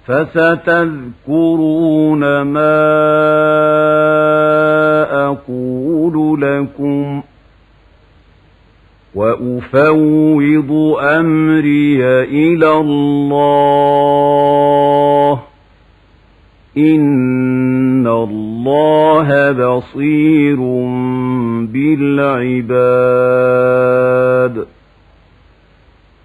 فستذكرون ما أقول لكم وأفوض أمري إلى الله إن الله بصير بالعباد.